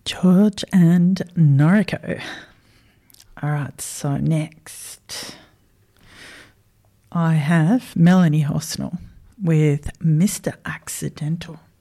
George and Noriko. All right, so next I have Melanie Hosnell with Mr. Accidental.